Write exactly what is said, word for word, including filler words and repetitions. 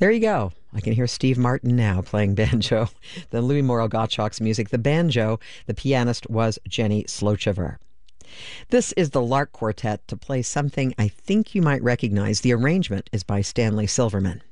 There you go. I can hear Steve Martin now playing banjo. Then Louis Morel Gottschalk's music, the banjo. The pianist was Jenny Slochever. This is the Lark Quartet to play something I think you might recognize. The arrangement is by Stanley Silverman.